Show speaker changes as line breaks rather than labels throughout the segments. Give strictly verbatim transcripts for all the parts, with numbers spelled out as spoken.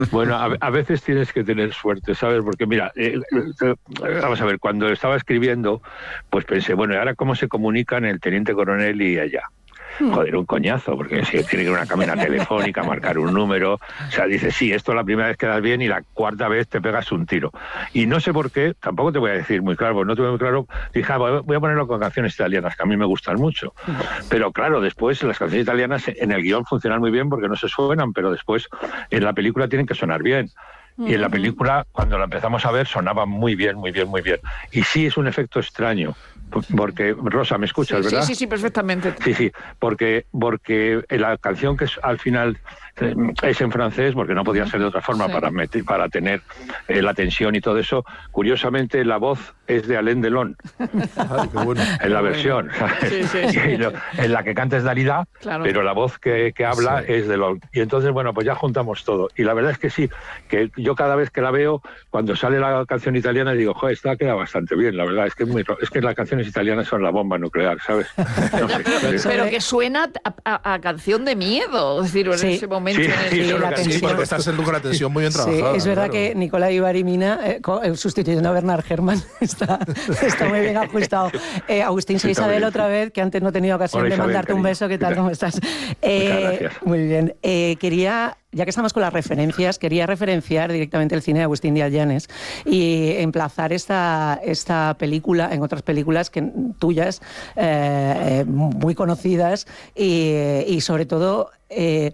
Bueno, a, a veces tienes que tener suerte, ¿sabes? Porque mira, eh, eh, vamos a ver, cuando estaba escribiendo, pues pensé, bueno, ¿y ahora cómo se comunican el teniente coronel y ella? Joder, un coñazo, porque si tiene que ir a una cabina telefónica, marcar un número, o sea, dices, sí, esto la primera vez quedas bien y la cuarta vez te pegas un tiro. Y no sé por qué, tampoco te voy a decir muy claro, porque no te voy muy claro, dije, ah, voy a ponerlo con canciones italianas, que a mí me gustan mucho. Pero claro, después las canciones italianas en el guión funcionan muy bien porque no se suenan, pero después en la película tienen que sonar bien. Y en la película, cuando la empezamos a ver, sonaba muy bien, muy bien, muy bien. Y sí es un efecto extraño, porque, Rosa, ¿me escuchas,
sí,
verdad?
Sí, sí, sí, perfectamente.
Sí, sí, porque, porque la canción que es, al final es en francés, porque no podía ser de otra forma, sí, para, meter, para tener eh, la tensión y todo eso, curiosamente la voz es de Alain Delon. Ay, qué bueno. En la versión, sí, sí, sí. Y lo, en la que canta es Dalida, claro, pero la voz que, que habla sí. es Delon. Y entonces, bueno, pues ya juntamos todo. Y la verdad es que sí, que yo cada vez que la veo, cuando sale la canción italiana, digo, joder, esta queda bastante bien, la verdad, es que, es, muy, es que las canciones italianas son la bomba nuclear, ¿sabes? No sé,
pero, pero que suena a, a, a canción de miedo, es decir, en sí. ese momento.
Sí,
en el
sí,
que
la
sí, porque estás en con la tensión muy bien trabajada.
Sí, es verdad
claro.
que Nicolai Ibarimina, eh, sustituyendo a Bernard Herrmann, está, está muy bien ajustado. Eh, Agustín, soy Isabel otra vez, que antes no he tenido ocasión Hola, de Isabel, mandarte cariño. Un beso. ¿Qué tal? ¿Cómo estás? Eh, muy bien. Eh, quería... Ya que estamos con las referencias, quería referenciar directamente el cine de Agustín Díaz Llanes y emplazar esta, esta película en otras películas que, tuyas, eh, muy conocidas y, y sobre todo eh,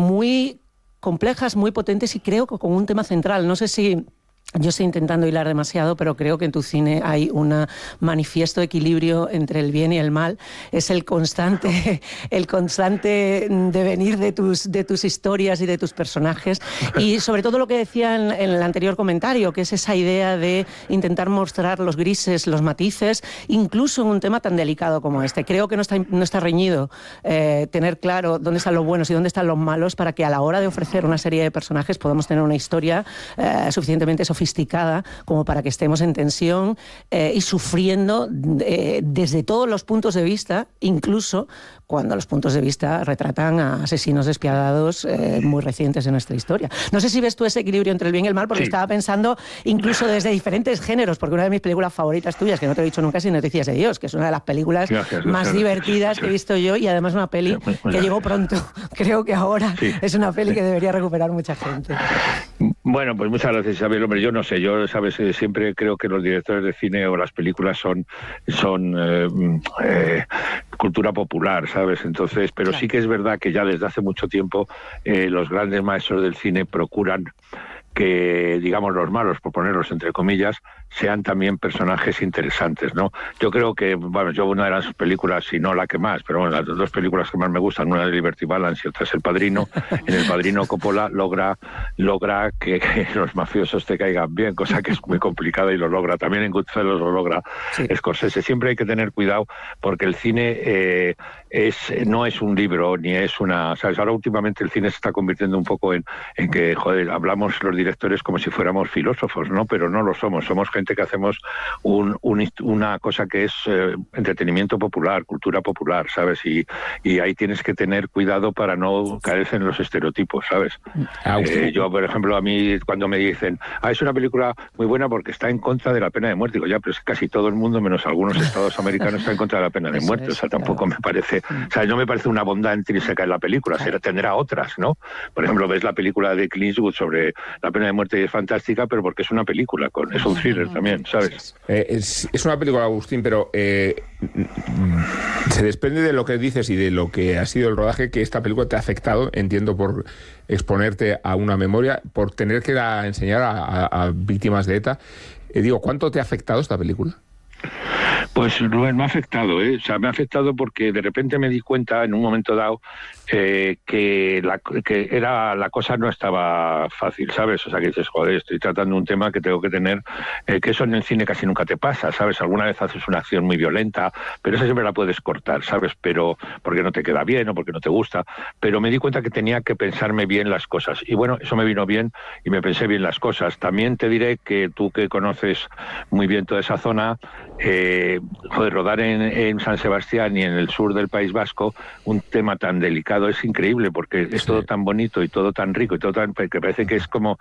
muy complejas, muy potentes y creo que con un tema central. No sé si... Yo estoy intentando hilar demasiado, pero creo que en tu cine hay un manifiesto equilibrio entre el bien y el mal. Es el constante, el constante devenir de tus, de tus historias y de tus personajes. Y sobre todo lo que decía en, en el anterior comentario, que es esa idea de intentar mostrar los grises, los matices, incluso en un tema tan delicado como este. Creo que no está, no está reñido eh, tener claro dónde están los buenos y dónde están los malos para que a la hora de ofrecer una serie de personajes podamos tener una historia eh, suficientemente sofisticada sofisticada como para que estemos en tensión eh, y sufriendo eh, desde todos los puntos de vista, incluso cuando los puntos de vista retratan a asesinos despiadados eh, muy recientes en nuestra historia. No sé si ves tú ese equilibrio entre el bien y el mal, porque sí. estaba pensando incluso desde diferentes géneros, porque una de mis películas favoritas tuyas, que no te he dicho nunca, es Noticias de Dios, que es una de las películas gracias, más gracias, divertidas gracias. que he visto yo y además una peli sí, que llegó pronto. Creo que ahora sí. es una peli que debería recuperar mucha gente.
Bueno, pues muchas gracias, Isabel. Hombre, yo no sé, yo, sabes, siempre creo que los directores de cine o las películas son, son eh, eh, cultura popular, ¿sabes? Entonces, pero claro. sí que es verdad que ya desde hace mucho tiempo eh, los grandes maestros del cine procuran que, digamos, los malos, por ponerlos entre comillas, sean también personajes interesantes, ¿no? Yo creo que, bueno, yo una de las películas, si no la que más, pero bueno, las dos películas que más me gustan, una es Liberty Balance y otra es El Padrino. En El Padrino Coppola logra logra que, que los mafiosos te caigan bien, cosa que es muy complicada y lo logra. También en Goodfellas lo logra sí. Scorsese. Siempre hay que tener cuidado porque el cine eh, es no es un libro, ni es una... ¿Sabes? Ahora últimamente el cine se está convirtiendo un poco en, en que, joder, hablamos los directores como si fuéramos filósofos, ¿no? Pero no lo somos. Somos gente que hacemos un, un, una cosa que es eh, entretenimiento popular, cultura popular, ¿sabes? Y, y ahí tienes que tener cuidado para no caer en los estereotipos, ¿sabes? Eh, yo, por ejemplo, a mí cuando me dicen, ah, es una película muy buena porque está en contra de la pena de muerte, digo, ya, pero es que casi todo el mundo, menos algunos estados americanos, está en contra de la pena de muerte. O sea, tampoco me parece, o sea, no me parece una bondad intrínseca en la película, será, tendrá otras, ¿no? Por ejemplo, ves la película de Clint Eastwood sobre la pena de muerte y es fantástica, pero porque es una película, con, es un thriller también, ¿sabes?
Eh, es, es una película, Agustín, pero eh, se desprende de lo que dices y de lo que ha sido el rodaje, que esta película te ha afectado, entiendo, por exponerte a una memoria, por tener que la enseñar a, a, a víctimas de ETA. Eh, digo, ¿cuánto te ha afectado esta película?
Pues Rubén, me ha afectado, ¿eh? O sea, me ha afectado porque de repente me di cuenta en un momento dado eh, que, la, que era la cosa no estaba fácil, ¿sabes? O sea, que dices, joder, estoy tratando un tema que tengo que tener, eh, que eso en el cine casi nunca te pasa, ¿sabes? Alguna vez haces una acción muy violenta, pero esa siempre la puedes cortar, ¿sabes? Pero porque no te queda bien o porque no te gusta, pero me di cuenta que tenía que pensarme bien las cosas. Y bueno, eso me vino bien y me pensé bien las cosas. También te diré que tú que conoces muy bien toda esa zona, eh, joder, rodar en, en San Sebastián y en el sur del País Vasco un tema tan delicado es increíble, porque es sí. todo tan bonito y todo tan rico y todo tan, que parece que es como